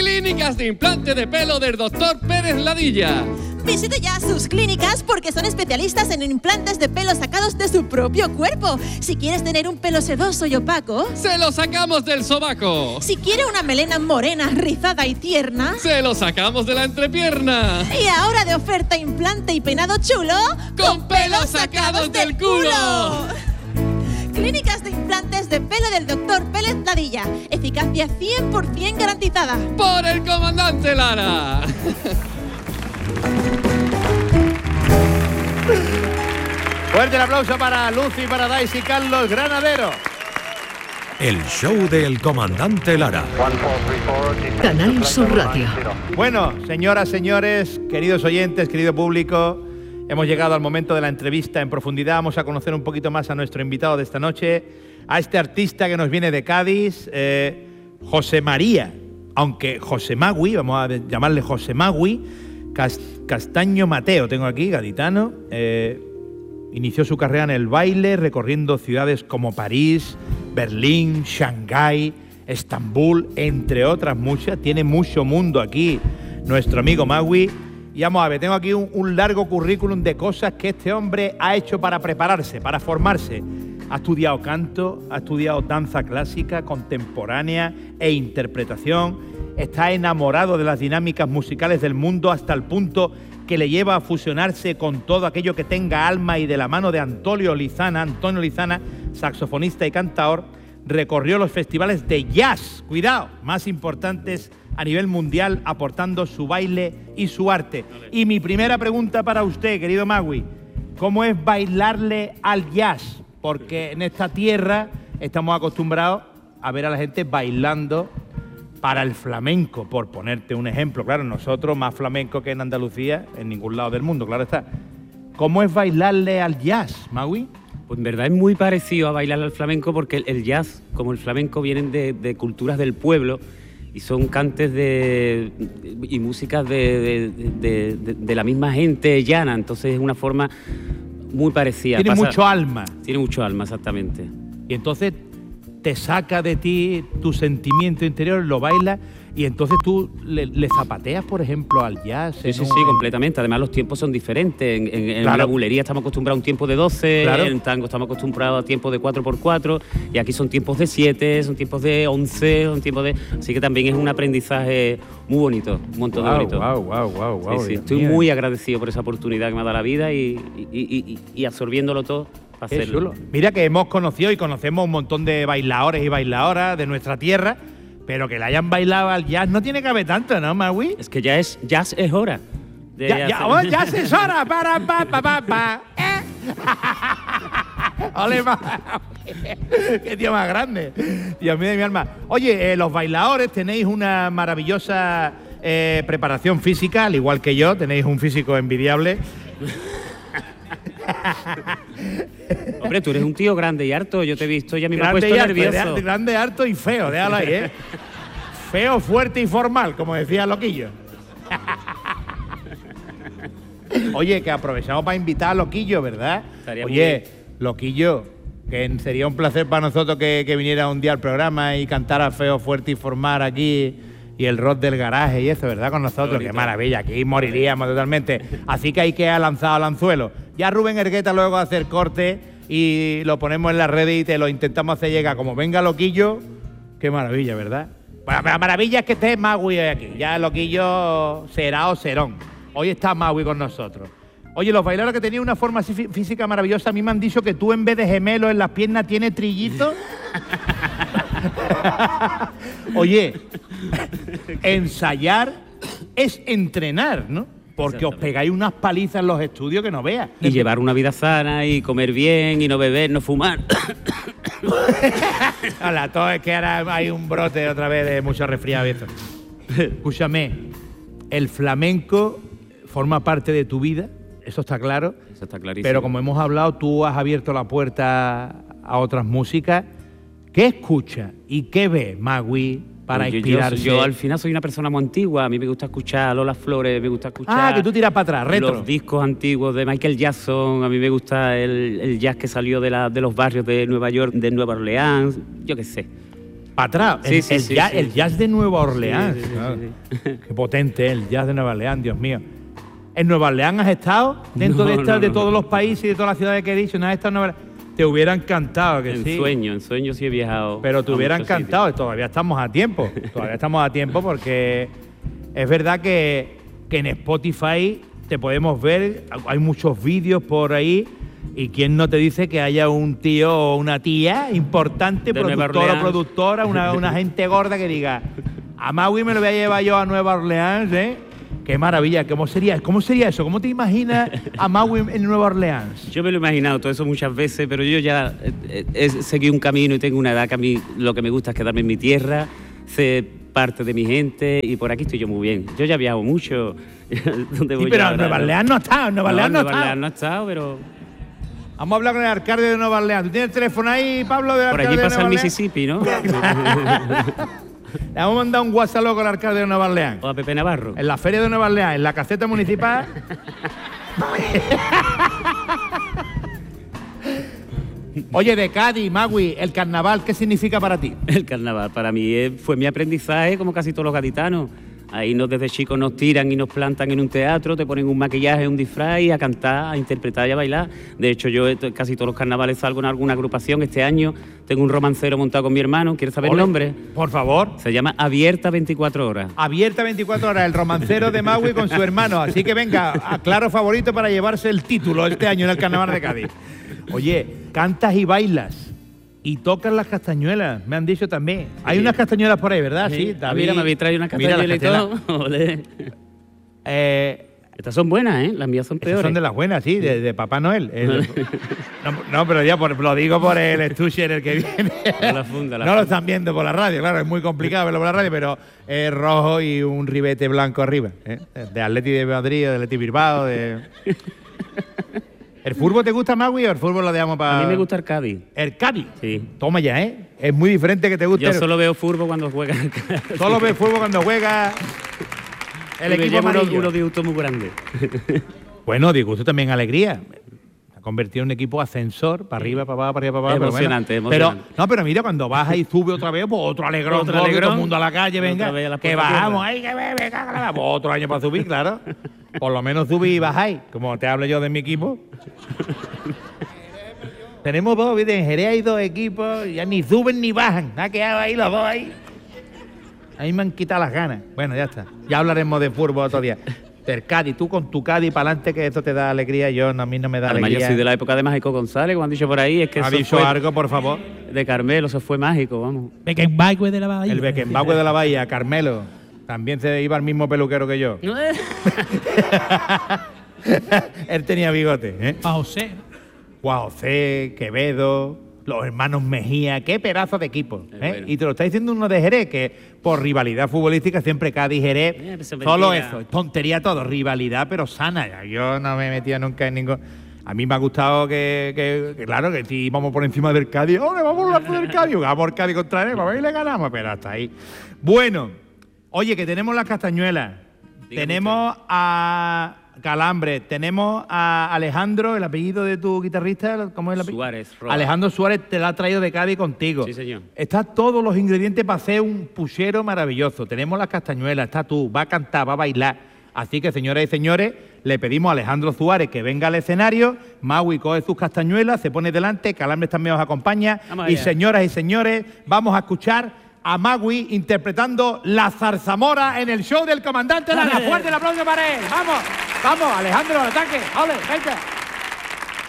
Clínicas de implante de pelo del Dr. Pérez Ladilla. Visite ya sus clínicas porque son especialistas en implantes de pelo sacados de su propio cuerpo. Si quieres tener un pelo sedoso y opaco, ¡se lo sacamos del sobaco! Si quiere una melena morena, rizada y tierna, ¡se lo sacamos de la entrepierna! Y ahora de oferta implante y peinado chulo, ¡con pelos sacados del culo! Clínicas de implantes de pelo del Dr. Pérez Ladilla. Eficacia 100% garantizada. ¡Por el comandante Lara! Fuerte el aplauso para Lucy Paradise y Carlos Granadero. El show del comandante Lara. Canal Sur Radio. Bueno, señoras, señores, queridos oyentes, querido público, hemos llegado al momento de la entrevista en profundidad. Vamos a conocer un poquito más a nuestro invitado de esta noche, a este artista que nos viene de Cádiz, José María, aunque José Magui, vamos a llamarle José Magui, Castaño Mateo, tengo aquí, gaditano. Inició su carrera en el baile, recorriendo ciudades como París, Berlín, Shanghái, Estambul, entre otras muchas. Tiene mucho mundo aquí nuestro amigo Magui. Y vamos a ver, tengo aquí un largo currículum de cosas que este hombre ha hecho para prepararse, para formarse. Ha estudiado canto, ha estudiado danza clásica, contemporánea e interpretación. Está enamorado de las dinámicas musicales del mundo hasta el punto que le lleva a fusionarse con todo aquello que tenga alma, y de la mano de Antonio Lizana, saxofonista y cantaor, recorrió los festivales de jazz, cuidado, más importantes a nivel mundial, aportando su baile y su arte. Y mi primera pregunta para usted, querido Magui, ¿cómo es bailarle al jazz? Porque en esta tierra estamos acostumbrados a ver a la gente bailando para el flamenco, por ponerte un ejemplo. Claro, nosotros más flamenco que en Andalucía, en ningún lado del mundo, claro está. ¿Cómo es bailarle al jazz, Magui? Pues en verdad es muy parecido a bailar al flamenco, porque el jazz, como el flamenco, vienen de culturas del pueblo y son cantes y músicas de la misma gente llana, entonces es una forma muy parecida. Tiene mucho alma. Tiene mucho alma, exactamente. Y entonces te saca de ti tu sentimiento interior, lo bailas, y entonces tú le zapateas, por ejemplo, al jazz. Sí, sí, completamente. Además, los tiempos son diferentes. En la bulería estamos acostumbrados a un tiempo de 12, claro. En tango estamos acostumbrados a tiempos de 4x4, y aquí son tiempos de 7, son tiempos de 11, son tiempos de... Así que también es un aprendizaje muy bonito, un montón de bonito. Wow. Sí. Estoy muy agradecido por esa oportunidad que me ha dado la vida y absorbiéndolo todo. Chulo. Mira que hemos conocido y conocemos un montón de bailadores y bailadoras de nuestra tierra, pero que le hayan bailado al jazz no tiene que haber tanto, ¿no, Magui? Es que jazz es hora. Jazz es hora. Ole, qué tío más grande. Dios mío de mi alma. Oye, los bailadores tenéis una maravillosa preparación física, al igual que yo, tenéis un físico envidiable. Hombre, tú eres un tío grande y harto, yo te he visto, ya me he puesto nervioso. Grande, harto y feo, déjalo ahí, ¿eh? Feo, fuerte y formal, como decía Loquillo. Oye, que aprovechamos para invitar a Loquillo, ¿verdad? Oye, Loquillo, que sería un placer para nosotros que viniera un día al programa y cantara Feo, fuerte y formal aquí, y el rock del garaje y eso, ¿verdad? Con nosotros, qué maravilla, aquí moriríamos totalmente. Así que hay que ha lanzado al anzuelo. Ya Rubén Ergueta luego va a hacer corte y lo ponemos en la red y te lo intentamos hacer llegar. Como venga Loquillo, qué maravilla, ¿verdad? Bueno, la maravilla es que esté Magui aquí. Ya Loquillo será o serón. Hoy está Magui con nosotros. Oye, los bailadores que tenían una forma física maravillosa, a mí me han dicho que tú en vez de gemelos en las piernas tienes trillizos. Oye, ensayar es entrenar, ¿no? Porque os pegáis unas palizas en los estudios que no veas. Y llevar una vida sana y comer bien y no beber, no fumar. Hola, todo es que ahora hay un brote otra vez de mucho resfriado y eso. Escúchame, el flamenco forma parte de tu vida, eso está claro. Eso está clarísimo. Pero como hemos hablado, tú has abierto la puerta a otras músicas. ¿Qué escuchas y qué ves, Magui, para inspirarse? Yo al final soy una persona muy antigua. A mí me gusta escuchar Lola Flores, me gusta escuchar... Ah, que tú tiras para atrás, retro. Los discos antiguos de Michael Jackson. A mí me gusta el jazz que salió de los barrios de Nueva York, de Nueva Orleans, yo qué sé. Para atrás. Sí, El jazz de Nueva Orleans. Sí, sí. Qué potente el jazz de Nueva Orleans, Dios mío. ¿En Nueva Orleans has estado? Dentro de todos los países y de todas las ciudades que he dicho, ¿no has estado en Nueva Orleans? Te hubiera encantado que sí. En sueño sí he viajado. Pero te hubiera encantado, y todavía estamos a tiempo. Todavía estamos a tiempo porque es verdad que en Spotify te podemos ver, hay muchos vídeos por ahí, y quién no te dice que haya un tío o una tía importante, de productor o productora, una gente gorda que diga, a Maui me lo voy a llevar yo a Nueva Orleans, ¿eh? Qué maravilla, ¿cómo sería eso? ¿Cómo te imaginas a Maui en Nueva Orleans? Yo me lo he imaginado todo eso muchas veces, pero yo ya he seguido un camino y tengo una edad que a mí lo que me gusta es quedarme en mi tierra, ser parte de mi gente, y por aquí estoy yo muy bien. Yo ya he viajado mucho. ¿Dónde voy pero ahora? en Nueva Orleans no está, en Nueva Orleans no he estado, pero... Vamos a hablar con el alcalde de Nueva Orleans. ¿Tú tienes el teléfono ahí, Pablo? Por allí pasa el Mississippi, ¿no? Le vamos a mandar un WhatsApp con el alcalde de Nueva Orleans. O a Pepe Navarro. En la feria de Nueva Orleans, en la caseta municipal. Oye, de Cádiz, Magui, el carnaval, ¿qué significa para ti? El carnaval para mí fue mi aprendizaje, como casi todos los gaditanos. Ahí desde chicos nos tiran y nos plantan en un teatro, te ponen un maquillaje, un disfraz y a cantar, a interpretar y a bailar. De hecho, yo casi todos los carnavales salgo en alguna agrupación. Este año tengo un romancero montado con mi hermano. ¿Quieres saber el nombre? Por favor. Se llama Abierta 24 horas. Abierta 24 horas, el romancero de Magui con su hermano. Así que venga, claro favorito para llevarse el título este año en el Carnaval de Cádiz. Oye, cantas y bailas. Y tocan las castañuelas, me han dicho también. Hay unas castañuelas por ahí, ¿verdad? Sí, David. Mira, me habéis traído unas castañuelas y todo. Estas son buenas, ¿eh? Las mías son peores. Son de las buenas, sí, de Papá Noel. No, pero ya lo digo por el estuche en el que viene. No lo están viendo por la radio, claro, es muy complicado verlo por la radio, pero es rojo y un ribete blanco arriba. De Atleti de Madrid, de Atleti Bilbao, ¿El fútbol te gusta, Magui, o el fútbol lo dejamos para...? A mí me gusta el Cádiz. ¿El Cádiz? Sí. Toma ya, ¿eh? Es muy diferente que te guste... Yo solo veo fútbol cuando juega. Solo ves fútbol cuando juega el equipo amarillo. Unos disgustos muy grandes. Bueno, disgusto también alegría. Se ha convertido en un equipo ascensor, para arriba, para abajo, para arriba, para abajo. Emocionante, emocionante. Pero mira, cuando baja y sube otra vez, pues otro alegrón, todo el mundo a la calle, venga, que bajamos, ahí, que me caga, pues otro año para subir, claro. Por lo menos subí y bajáis, como te hablo yo de mi equipo. Tenemos dos, ¿viste? En Jerez hay dos equipos, ya ni suben ni bajan. Ha quedado ahí los dos ahí. A mí me han quitado las ganas. Bueno, ya está. Ya hablaremos de fútbol otro día. Del Cádiz, tú con tu Cádiz para adelante, que esto te da alegría. A mí no me da alegría. Yo soy de la época de Mágico González, como han dicho por ahí. Es que ¿ha dicho algo, por favor? De Carmelo, eso fue mágico, vamos. Beckenbauer de la Bahía. El Beckenbauer de la Bahía, Carmelo. También se iba al mismo peluquero que yo. Él tenía bigote, ¿eh? Juan José, Quevedo, los hermanos Mejía, qué pedazo de equipo, ¿eh? Bueno. Y te lo está diciendo uno de Jerez, que por rivalidad futbolística siempre Cádiz y Jerez, solo eso, tontería todo, rivalidad pero sana. Yo no me metía nunca en ningún... A mí me ha gustado que claro, que si íbamos por encima del Cádiz, ¡oh, vamos a hablar del Cádiz! Vamos al Cádiz contra él, a ver, le ganamos, pero hasta ahí. Bueno, oye, que tenemos las castañuelas, tenemos a Calambre, tenemos a Alejandro, el apellido de tu guitarrista, ¿cómo es el apellido? Suárez. Alejandro Suárez te la ha traído de Cádiz contigo. Sí, señor. Están todos los ingredientes para hacer un puchero maravilloso. Tenemos las castañuelas, está tú, va a cantar, va a bailar. Así que, señoras y señores, le pedimos a Alejandro Suárez que venga al escenario. Magui coge sus castañuelas, se pone delante, Calambre también os acompaña. Y señoras y señores, vamos a escuchar a Magui interpretando La Zarzamora en el show del Comandante Lara. Fuerte el aplauso para él. Vamos, Alejandro, al ataque. ¡Ole, venga!